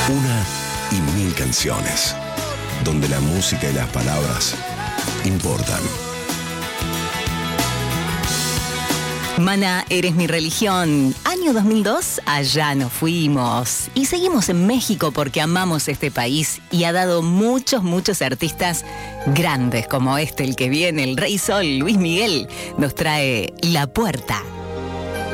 Una y mil canciones, donde la música y las palabras importan. Maná, eres mi religión. Año 2002, allá nos fuimos. Y seguimos en México porque amamos este país y ha dado muchos artistas grandes como el que viene, el Rey Sol, Luis Miguel, nos trae La Puerta.